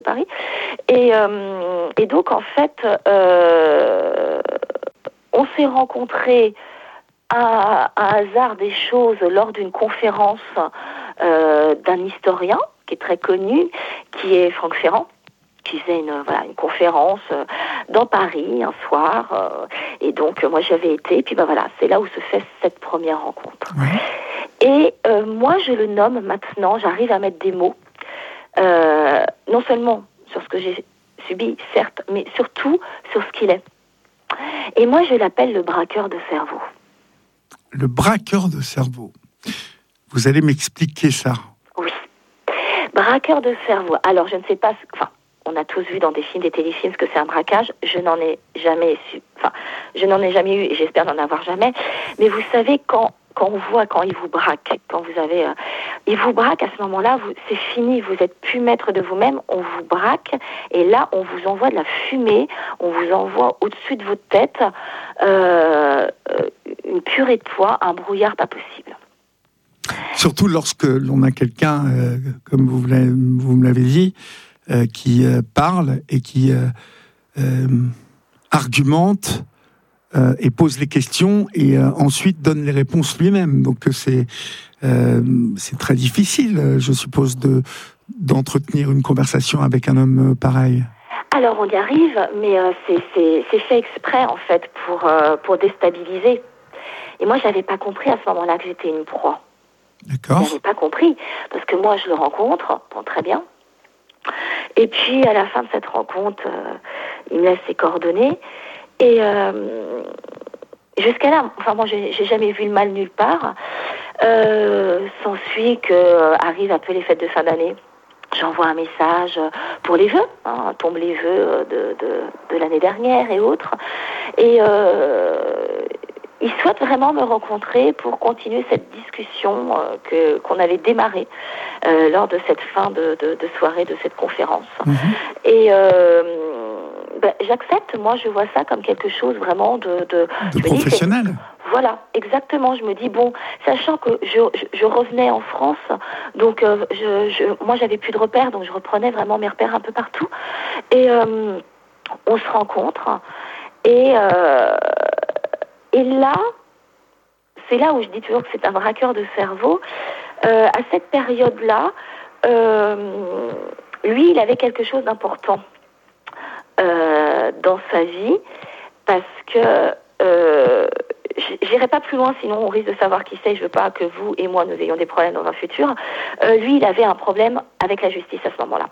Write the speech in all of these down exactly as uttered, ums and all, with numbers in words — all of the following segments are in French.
Paris. Et, euh, et donc, en fait, euh, on s'est rencontrés à, à hasard des choses lors d'une conférence euh, d'un historien qui est très connu, qui est Franck Ferrand, qui faisait une, voilà, une conférence euh, dans Paris un soir. Euh, et donc, euh, moi, j'avais été. Et puis, ben voilà, c'est là où se fait cette première rencontre. Oui. Et euh, moi, je le nomme maintenant, j'arrive à mettre des mots, euh, non seulement sur ce que j'ai subi, certes, mais surtout sur ce qu'il est. Et moi, je l'appelle le braqueur de cerveau. Le braqueur de cerveau. Vous allez m'expliquer ça. Oui. Braqueur de cerveau. Alors, je ne sais pas... Enfin, on a tous vu dans des films, des téléfilms, ce que c'est un braquage. Je n'en ai jamais su... Enfin, je n'en ai jamais eu et j'espère n'en avoir jamais. Mais vous savez, quand, quand on voit, quand il vous braque, quand vous avez... Euh, il vous braque, à ce moment-là, vous, c'est fini. Vous n'êtes plus maître de vous-même. On vous braque. Et là, on vous envoie de la fumée. On vous envoie au-dessus de votre tête euh, une purée de poids, un brouillard pas possible. Surtout lorsque l'on a quelqu'un, euh, comme vous, vous me l'avez dit, euh, qui euh, parle et qui euh, euh, argumente euh, et pose les questions et euh, ensuite donne les réponses lui-même. Donc c'est, euh, c'est très difficile, je suppose, de, d'entretenir une conversation avec un homme pareil. Alors on y arrive, mais euh, c'est, c'est, c'est fait exprès en fait pour, euh, pour déstabiliser. Et moi, j'avais pas compris à ce moment-là que j'étais une proie. D'accord. J'avais pas compris, parce que moi, je le rencontre, bon, très bien. Et puis, à la fin de cette rencontre, euh, il me laisse ses coordonnées. Et euh, jusqu'à là, enfin, moi, j'ai, j'ai jamais vu le mal nulle part. Euh, s'ensuit que euh, arrivent un peu les fêtes de fin d'année. J'envoie un message pour les vœux, hein, tombent les vœux de, de, de l'année dernière et autres. Et euh, il souhaite vraiment me rencontrer pour continuer cette discussion euh, que, qu'on avait démarrée euh, lors de cette fin de, de, de soirée, de cette conférence. Mmh. Et euh, ben, j'accepte, moi je vois ça comme quelque chose vraiment de... De, de professionnel. Dis, voilà, exactement. Je me dis, bon, sachant que je, je, je revenais en France, donc euh, je, je, moi j'avais plus de repères, donc je reprenais vraiment mes repères un peu partout. Et euh, on se rencontre, et... Euh, Et là, c'est là où je dis toujours que c'est un braqueur de cerveau. Euh, à cette période-là, euh, lui, il avait quelque chose d'important euh, dans sa vie, parce que euh, j'irai pas plus loin, sinon on risque de savoir qui c'est. Je veux pas que vous et moi nous ayons des problèmes dans un futur. Euh, lui, il avait un problème avec la justice à ce moment-là.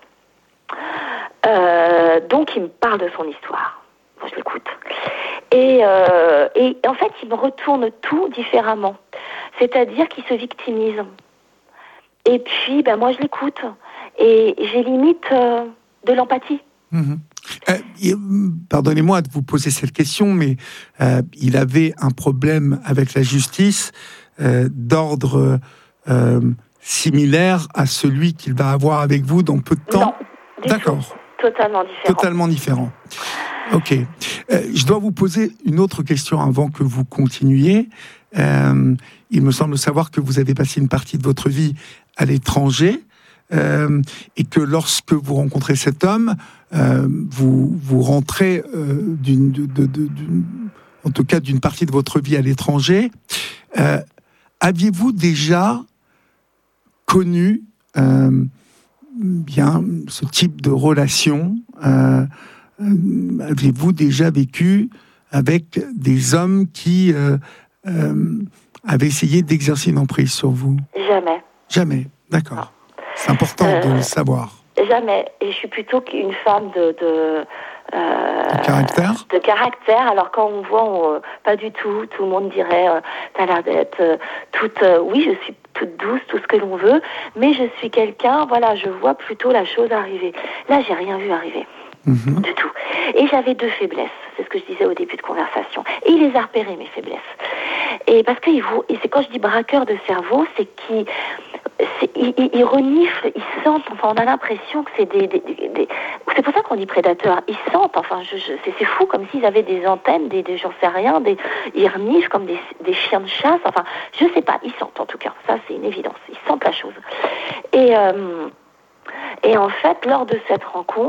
Euh, donc, il me parle de son histoire. Moi, je l'écoute. Et, euh, et en fait, il me retourne tout différemment. C'est-à-dire qu'il se victimise. Et puis, ben, moi, je l'écoute. Et j'ai limite euh, de l'empathie. Mmh. Euh, pardonnez-moi de vous poser cette question, mais euh, il avait un problème avec la justice euh, d'ordre euh, similaire à celui qu'il va avoir avec vous dans peu de temps. Non, du D'accord. Tout. Totalement différent. Totalement différent. Ok. Euh, je dois vous poser une autre question avant que vous continuiez. Euh, il me semble savoir que vous avez passé une partie de votre vie à l'étranger euh, et que lorsque vous rencontrez cet homme, euh, vous, vous rentrez euh, d'une, de, de, de, d'une, en tout cas d'une partie de votre vie à l'étranger. Euh, aviez-vous déjà connu euh, bien ce type de relation euh, euh, Aviez-vous déjà vécu avec des hommes qui euh, euh, avaient essayé d'exercer une emprise sur vous? Jamais. Jamais, d'accord. C'est important euh, de le savoir. Jamais. Et je suis plutôt qu'une femme de... de Euh, de caractère De caractère. Alors quand on voit, on, euh, pas du tout. Tout le monde dirait, euh, t'as l'air d'être euh, toute... Euh, oui, je suis toute douce, tout ce que l'on veut, mais je suis quelqu'un, voilà, je vois plutôt la chose arriver. Là, j'ai rien vu arriver. Mmh. Du tout. Et j'avais deux faiblesses, c'est ce que je disais au début de conversation. Et il les a repérées, mes faiblesses. Et parce que il vous, et c'est quand je dis braqueur de cerveau, c'est qu'il c'est, il, il, il renifle, ils sentent, enfin on a l'impression que c'est des, des, des, des... C'est pour ça qu'on dit prédateur, ils sentent, enfin je, je, c'est, c'est fou, comme s'ils avaient des antennes, des, des j'en sais rien, des, ils reniflent comme des, des chiens de chasse, enfin je sais pas, ils sentent en tout cas, ça c'est une évidence, ils sentent la chose. Et... Euh, Et en fait, lors de cette rencontre,